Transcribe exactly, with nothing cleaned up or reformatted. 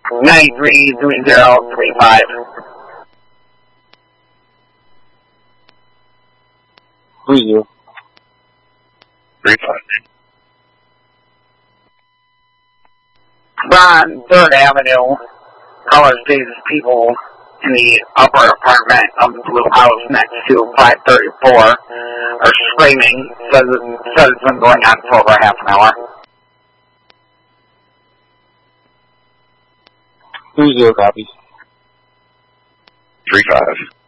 nine three three zero three five. Three zero. Three five. On Third Avenue, College Days people in the upper apartment of the blue house next to five thirty-four are screaming. Says, says it's been going on for over half an hour. Three zero copies. Three five.